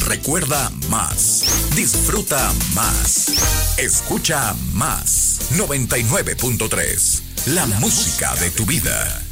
Recuerda más. Disfruta más. Escucha más. 99.3. La música de tu vida.